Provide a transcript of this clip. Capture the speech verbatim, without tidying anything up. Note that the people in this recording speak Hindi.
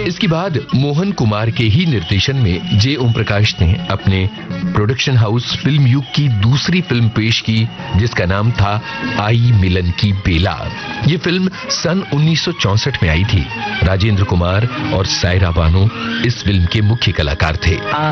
इसके बाद मोहन कुमार के ही निर्देशन में जे ओम प्रकाश ने अपने प्रोडक्शन हाउस फिल्म युग की दूसरी फिल्म पेश की, जिसका नाम था आई मिलन की बेला। ये फिल्म सन उन्नीस सौ चौसठ में आई थी। राजेंद्र कुमार और सायरा बानो इस फिल्म के मुख्य कलाकार थे।